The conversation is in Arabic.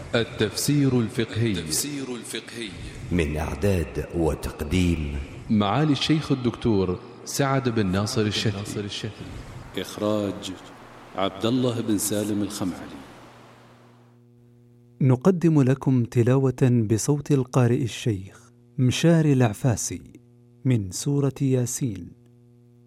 التفسير الفقهي من إعداد وتقديم معالي الشيخ الدكتور سعد بن ناصر الشتي. إخراج عبد الله بن سالم الخمعلي. نقدم لكم تلاوة بصوت القارئ الشيخ مشاري العفاسي من سورة ياسين.